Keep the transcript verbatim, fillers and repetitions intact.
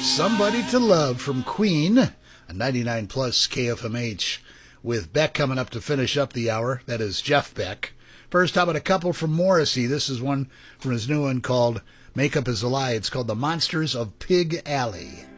Somebody to Love from Queen, a ninety-nine plus K F M H, with Beck coming up to finish up the hour. That is Jeff Beck. First, how about a couple from Morrissey? This is one from his new one called Makeup is a Lie. It's called The Monsters of Pig Alley.